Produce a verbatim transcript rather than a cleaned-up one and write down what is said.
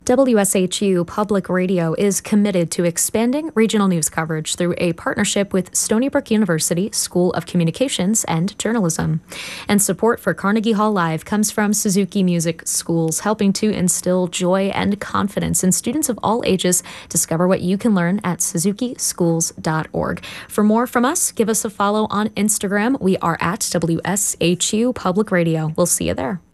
W S H U Public Radio is committed to expanding regional news coverage through a partnership with Stony Brook University School of Communications and Journalism. And support for Carnegie Hall Live comes from Suzuki Music Schools, helping to instill joy and confidence in students of all ages. Discover what you can learn at suzuki schools dot org. For more from us, give us a follow on Instagram. We are at W S H U Public Radio. We'll see you there.